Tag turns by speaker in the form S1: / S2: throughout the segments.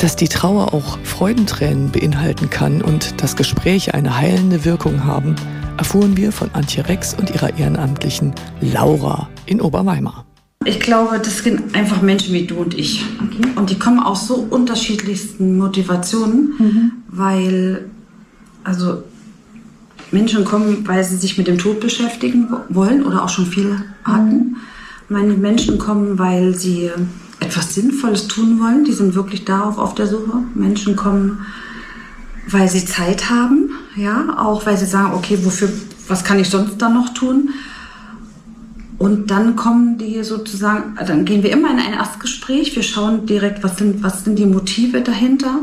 S1: Dass die Trauer auch Freudentränen beinhalten kann und dass Gespräche eine heilende Wirkung haben, erfuhren wir von Antje Rex und ihrer Ehrenamtlichen Laura in Oberweimar.
S2: Ich glaube, das sind einfach Menschen wie du und ich. Okay. Und die kommen aus so unterschiedlichsten Motivationen, weil Menschen kommen, weil sie sich mit dem Tod beschäftigen wollen oder auch schon viel hatten. Meine Menschen kommen, weil sie etwas Sinnvolles tun wollen. Die sind wirklich darauf auf der Suche. Menschen kommen, weil sie Zeit haben, ja, auch weil sie sagen, okay, was kann ich sonst dann noch tun? Und dann kommen die sozusagen, dann gehen wir immer in ein Erstgespräch. Wir schauen direkt, was sind die Motive dahinter.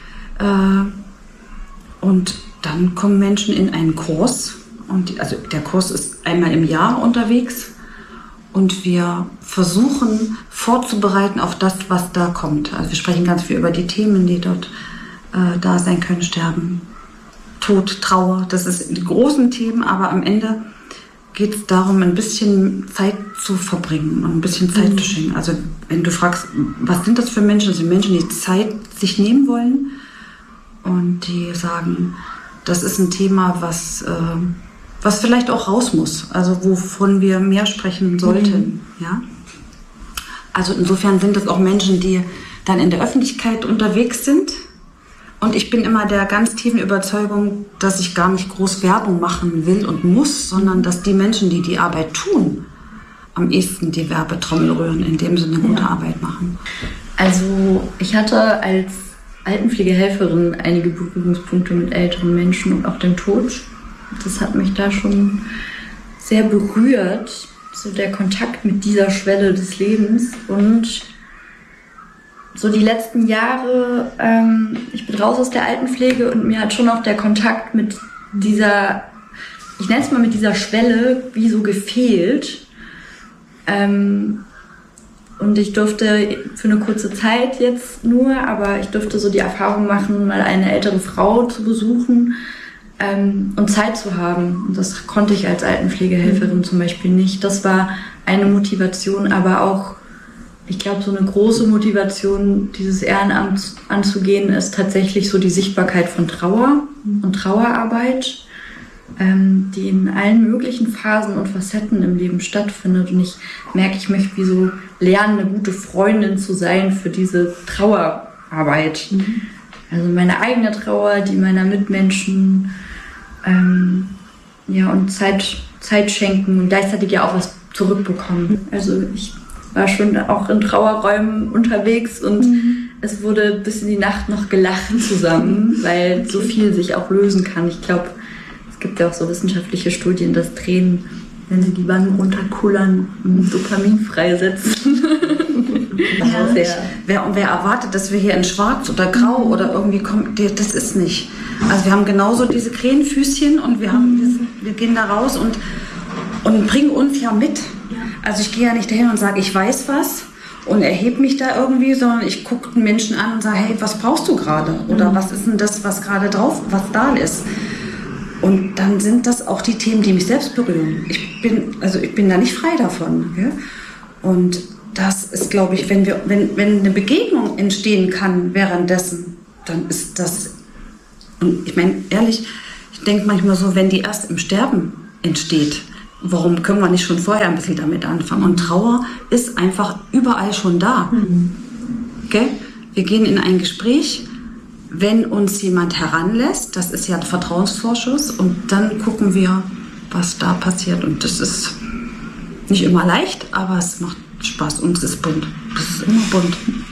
S2: Und dann kommen Menschen in einen Kurs. Also der Kurs ist einmal im Jahr unterwegs. Und wir versuchen vorzubereiten auf das, was da kommt. Also wir sprechen ganz viel über die Themen, die dort da sein können. Sterben, Tod, Trauer. Das sind die großen Themen, aber am Ende geht es darum, ein bisschen Zeit zu verbringen und ein bisschen Zeit zu schenken. Also wenn du fragst, was sind das für Menschen? Das sind Menschen, die Zeit sich nehmen wollen und die sagen, das ist ein Thema, was vielleicht auch raus muss, also wovon wir mehr sprechen sollten. Ja? Also insofern sind das auch Menschen, die dann in der Öffentlichkeit unterwegs sind. Und ich bin immer der ganz tiefen Überzeugung, dass ich gar nicht groß Werbung machen will und muss, sondern dass die Menschen, die die Arbeit tun, am ehesten die Werbetrommel rühren, indem sie eine gute Arbeit machen.
S3: Also ich hatte als Altenpflegehelferin einige Berührungspunkte mit älteren Menschen und auch dem Tod. Das hat mich da schon sehr berührt, so der Kontakt mit dieser Schwelle des Lebens. Und so die letzten Jahre, ich bin raus aus der Altenpflege und mir hat schon auch der Kontakt mit dieser, ich nenne es mal mit dieser Schwelle, wie so gefehlt. Und ich durfte für eine kurze Zeit jetzt nur, aber ich durfte so die Erfahrung machen, mal eine ältere Frau zu besuchen und Zeit zu haben. Und das konnte ich als Altenpflegehelferin zum Beispiel nicht. Das war eine Motivation, aber auch, ich glaube, so eine große Motivation, dieses Ehrenamt anzugehen, ist tatsächlich so die Sichtbarkeit von Trauer und Trauerarbeit, die in allen möglichen Phasen und Facetten im Leben stattfindet. Und ich merke, ich möchte wie so lernen, eine gute Freundin zu sein für diese Trauerarbeit. Also meine eigene Trauer, die meiner Mitmenschen, und Zeit schenken und gleichzeitig ja auch was zurückbekommen. Also ich war schon auch in Trauerräumen unterwegs und es wurde bis in die Nacht noch gelacht zusammen, weil so viel sich auch lösen kann. Ich glaube, es gibt ja auch so wissenschaftliche Studien, dass Tränen, wenn sie die Wangen runterkullern, Dopamin freisetzen.
S2: Wer erwartet, dass wir hier in Schwarz oder Grau oder irgendwie kommen, das ist nicht. Also wir haben genauso diese Krähenfüßchen und wir gehen da raus und bringen uns ja mit. Also ich gehe ja nicht dahin und sage, ich weiß was und erhebe mich da irgendwie, sondern ich gucke den Menschen an und sage, hey, was brauchst du gerade? Oder was ist denn das, was gerade drauf, was da ist? Und dann sind das auch die Themen, die mich selbst berühren. Ich bin da nicht frei davon. Ja? Und das ist, glaube ich, wenn eine Begegnung entstehen kann währenddessen, dann ist das, und ich meine, ehrlich, ich denke manchmal so, wenn die erst im Sterben entsteht, warum können wir nicht schon vorher ein bisschen damit anfangen? Und Trauer ist einfach überall schon da. Okay? Wir gehen in ein Gespräch, wenn uns jemand heranlässt, das ist ja ein Vertrauensvorschuss, und dann gucken wir, was da passiert. Und das ist nicht immer leicht, aber es macht Spaß und es ist bunt. Das ist immer bunt.